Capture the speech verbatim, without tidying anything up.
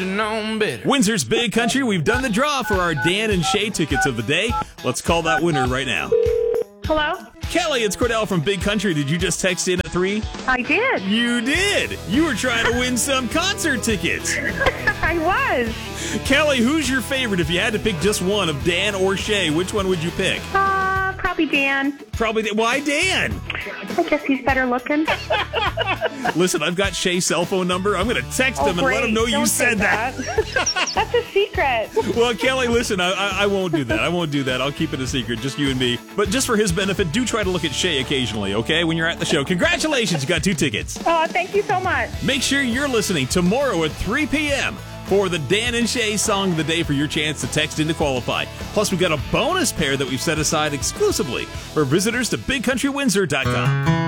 have known better. Windsor's Big Country, we've done the draw for our Dan and Shay tickets of the day. Let's call that winner right now. Hello? Kelly, it's Cordell from Big Country. Did you just text in at three? I did. You did. You were trying to win some concert tickets. I was. Kelly, who's your favorite? If you had to pick just one of Dan or Shay, which one would you pick? Uh, probably Dan. Probably. Why Dan? I guess he's better looking. Listen, I've got Shay's cell phone number. I'm going to text Oh, him and great. let him know you Don't said say that. that. That's a secret. Well, Kelly, listen, I, I, I won't do that. I won't do that. I'll keep it a secret, just you and me. But just for his benefit, do try to look at Shay occasionally, okay, when you're at the show. Congratulations, you got two tickets. Oh, thank you so much. Make sure you're listening tomorrow at three p.m. for the Dan and Shay Song of the Day for your chance to text in to qualify. Plus, we've got a bonus pair that we've set aside exclusively for visitors to big country windsor dot com.